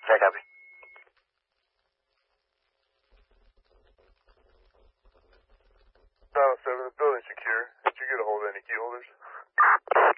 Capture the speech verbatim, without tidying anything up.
I copy. Dial seven, the building's secure. Did you get a hold of any key holders?